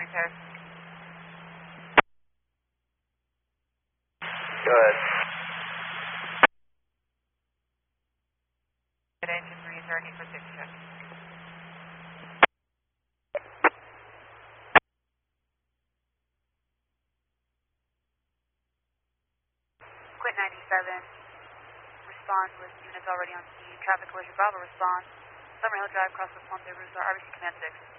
repair. Good. Engine 3 is ready for 6 check. Quit 97. Respond with units already on scene. Traffic collision Bravo, respond. Summer Hill Drive, cross the Ponte Route, RBC Command 6.